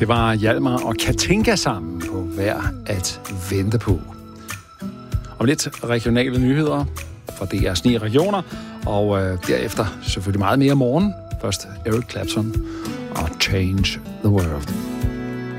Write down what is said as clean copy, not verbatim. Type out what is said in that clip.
Det var Hjalmar og Katinka sammen på Værd at vente på. Om lidt regionale nyheder fra DR's 9 regioner, og derefter selvfølgelig meget mere morgen. Først Eric Clapton og Change the World.